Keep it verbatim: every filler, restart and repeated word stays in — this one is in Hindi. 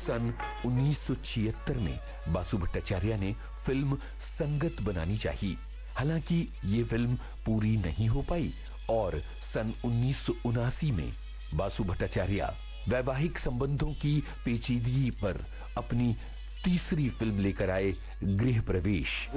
सन उन्नीस सौ छिहत्तर में बासु भट्टाचार्य ने फिल्म संगत बनानी चाहिए। हालांकि ये फिल्म पूरी नहीं हो पाई और सन उन्नीस सौ उनासी में बासु भट्टाचार्य वैवाहिक संबंधों की पेचीदगी पर अपनी तीसरी फिल्म लेकर आए, गृह प्रवेश।